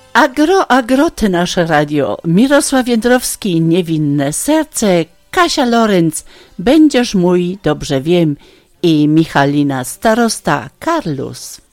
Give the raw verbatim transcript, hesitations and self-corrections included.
Agro, agro, ty nasze radio. Mirosław Jędrowski, Niewinne serce, Kasia Lorenz, Będziesz mój, dobrze wiem, i Michalina starosta Karlus.